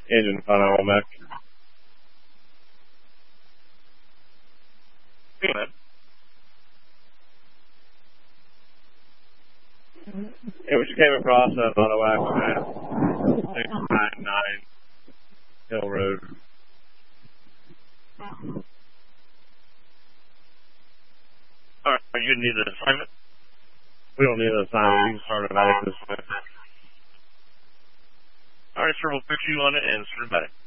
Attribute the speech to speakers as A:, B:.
A: Engine final mech. Go ahead. Yeah, we just came across an auto accident. 699 Hill Road. Alright, you need an assignment? We don't need an assignment. We can start it out this way. Alright, sir, we'll fix you on it and send it back.